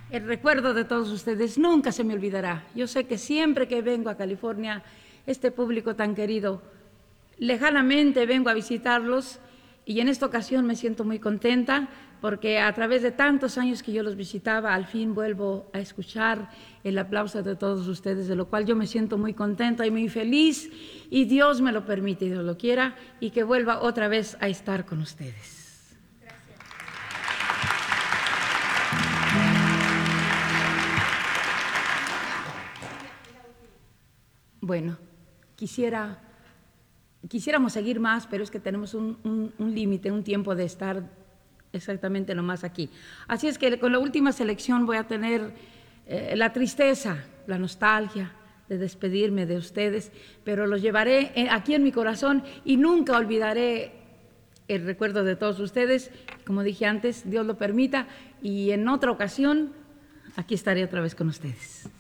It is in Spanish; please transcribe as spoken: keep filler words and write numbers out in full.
El recuerdo de todos ustedes nunca se me olvidará. Yo sé que siempre que vengo a California, este público tan querido, lejanamente vengo a visitarlos y en esta ocasión me siento muy contenta porque a través de tantos años que yo los visitaba, al fin vuelvo a escuchar el aplauso de todos ustedes, de lo cual yo me siento muy contenta y muy feliz, y Dios me lo permite y Dios lo quiera, y que vuelva otra vez a estar con ustedes. Gracias. Bueno, quisiera, quisiéramos seguir más, pero es que tenemos un, un, un límite, un tiempo de estar exactamente nomás aquí. Así es que con la última selección voy a tener eh, la tristeza, la nostalgia de despedirme de ustedes, pero los llevaré aquí en mi corazón y nunca olvidaré el recuerdo de todos ustedes. Como dije antes, Dios lo permita, y en otra ocasión aquí estaré otra vez con ustedes.